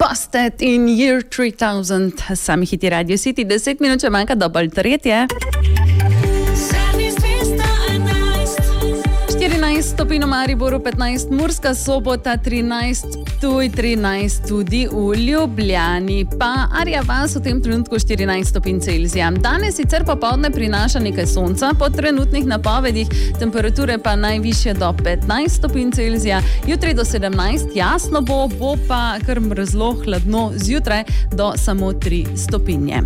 Busted in Year 3000, sami hiti Radio City, 10 minut, če manjka do pol tretje. 14 stopinj v Mariboru, 15 Murska Sobota, 13 Ptuj, 13 tudi v Ljubljani, pa Arja Vas v tem trenutku 14 stopinj Celzija. Danes sicer popoldne prinaša nekaj sonca, po trenutnih napovedih temperature pa najvišje do 15 stopinj Celzija, jutri do 17, jasno bo pa kar mrzlo, hladno zjutraj do samo 3 stopinje.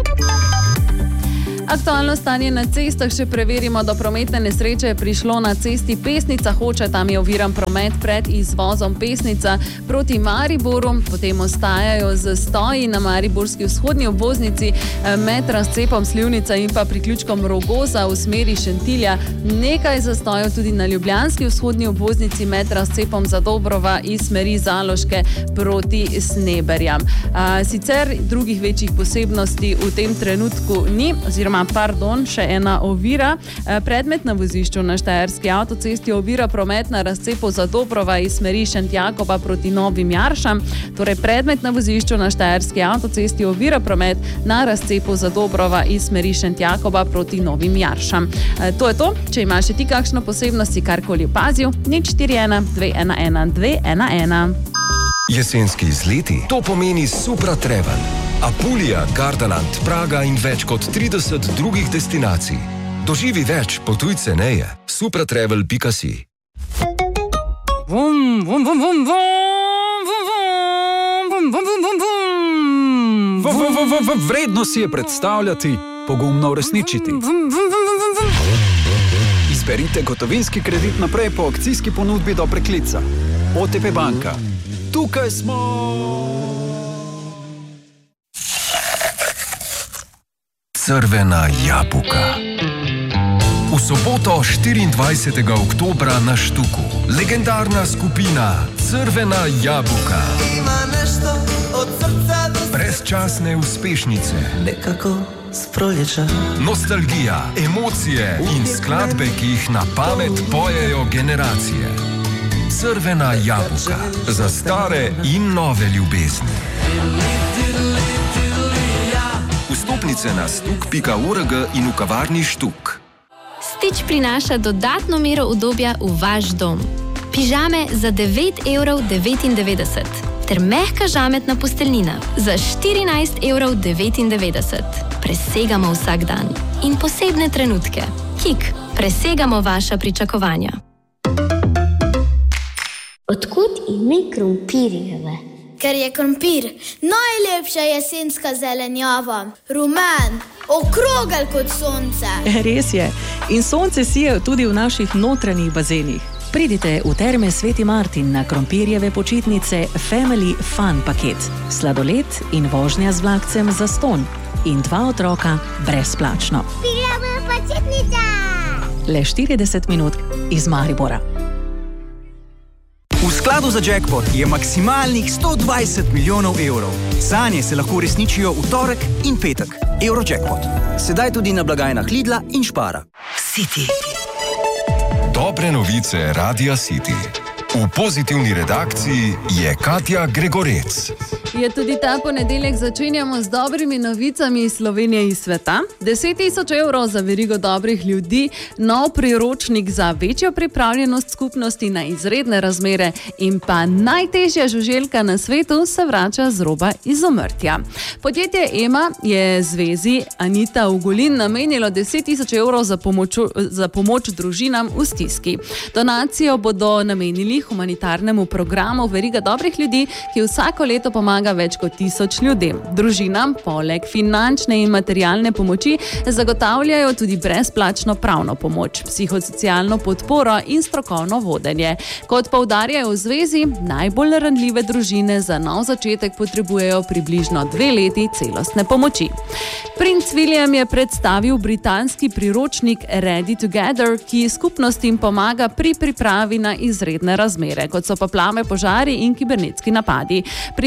Aktualno stanje na cestah še preverimo. Do prometne nesreče je prišlo na cesti Pesnica Hoče, tam je oviran promet pred izvozom Pesnica proti Mariboru, potem ostajajo zastoji na mariborski vzhodni obvoznici med razcepom Slivnica in pa priključkom Rogoza v smeri Šentilja, nekaj zastojev tudi na ljubljanski vzhodni obvoznici med razcepom Zadobrova iz smeri Zaloške proti Sneberjam. Sicer drugih večjih posebnosti v tem trenutku ni, še ena ovira. Predmet na vozišču na Štajerski avtocesti ovira promet na razcepu Zadobrova iz smeri Šentjakoba proti Novim Jaršam. Torej, predmet na vozišču na Štajerski avtocesti ovira promet na razcepu Zadobrova iz smeri Šentjakoba proti Novim Jaršam. To je to. Če imaš še ti kakšno posebnost, si karkoli opazil, 041 211 211. Jesenski izleti, to pomeni Supra Travel. Apulija, Gardaland, Praga in več kot 30 drugih destinacij. Doživi več, potuj ceneje. supratravel.si. Vredno si je predstavljati, pogumno uresničiti. Izberite gotovinski kredit naprej po akcijski ponudbi do preklica. OTP banka. Tukaj smo! Crvena jabuka. V soboto 24. oktobra na Štuku. Legendarna skupina Crvena jabuka. Brezčasne uspešnice. Nekako sprolječe. Nostalgija, emocije in skladbe, ki jih na pamet pojejo generacije. Crvena jabuka. Za stare in nove ljubezni. Vstopnice na stuk.org in v kavarni Štuk. Stitch prinaša dodatno mero udobja v vaš dom. Pižame za 9,99 € ter mehka žametna posteljnina za 14,99 €. Presegamo vsak dan in posebne trenutke. Hik, presegamo vaša pričakovanja. Odkud ime krompirjeve? Ker je krompir najlepša jesenska zelenjava. Rumen, okrogel kot sonce. Res je. In sonce sije tudi v naših notranjih bazenih. Pridite v Terme Sveti Martin na krompirjeve počitnice Family Fun paket. Sladoled in vožnja z vlakcem zastonj. In 2 otroka brezplačno. Pirjava počitnica! Le 40 minut iz Maribora. V skladu za jackpot je maksimalnih 120 milijonov evrov. Sanje se lahko uresničijo v torek in petek. Eurojackpot. Sedaj tudi na blagajnah Lidla in Špara. City. Dobre novice Radia City. V pozitivni redakciji je Katja Gregorec. Je tudi ta ponedeljek začenjamo z dobrimi novicami iz Slovenije in sveta. 10 000 evrov za verigo dobrih ljudi, nov priročnik za večjo pripravljenost skupnosti na izredne razmere in pa najtežja žuželka na svetu se vrača z roba izumrtja. Podjetje EMA je zvezi Anita Ugolin namenilo 10 000 evrov za pomoč družinam v stiski. Donacijo bodo namenili humanitarnemu programu Veriga dobrih ljudi, ki vsako leto pomaga več kot 1000 ljudem. Družinam poleg finančne in materialne pomoči zagotavljajo tudi brezplačno pravno pomoč, psihosocialno podporo in strokovno vodenje. Kot poudarjajo v zvezi, najbolj ranljive družine za nov začetek potrebujejo približno 2 leti celostne pomoči. Princ William je predstavil britanski priročnik Ready Together, ki skupnostim pomaga pri pripravi na izredne razmere, kot so poplave, požari in kibernetski napadi. Pripravila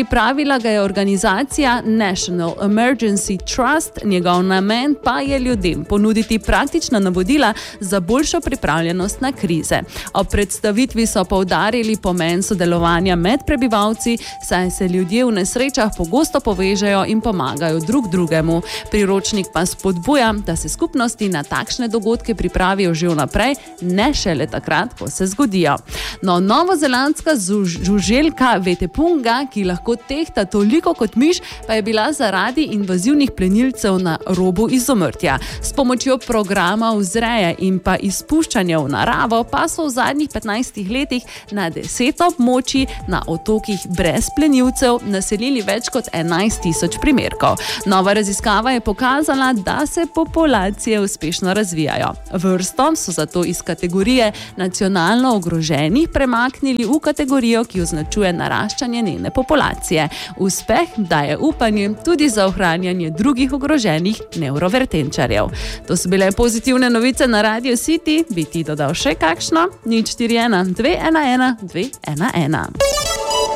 Vzpostavila ga je organizacija National Emergency Trust, njegov namen pa je ljudem ponuditi praktična navodila za boljšo pripravljenost na krize. Ob predstavitvi so poudarili pomen sodelovanja med prebivalci, saj se ljudje v nesrečah pogosto povežejo in pomagajo drug drugemu. Priročnik pa spodbuja, da se skupnosti na takšne dogodke pripravijo že vnaprej, ne šele takrat, ko se zgodijo. No, novozelandska žuželka Vetepunga, ki lahko tehta toliko kot miš, pa je bila zaradi invazivnih plenilcev na robu izumrtja. S pomočjo programa vzreje in pa izpuščanja v naravo pa so v zadnjih 15 letih na 10 območij na otokih brez plenilcev naselili več kot 11,000 primerkov. Nova raziskava je pokazala, da se populacije uspešno razvijajo. Vrsto so zato iz kategorije nacionalno ogroženih premaknili v kategorijo, ki označuje naraščanje njene populacije. Uspeh daje upanje tudi za ohranjanje drugih ogroženih nevrovrtenčarjev. To so bile pozitivne novice na Radio City. Bi ti dodal še kakšno? 041 211 211.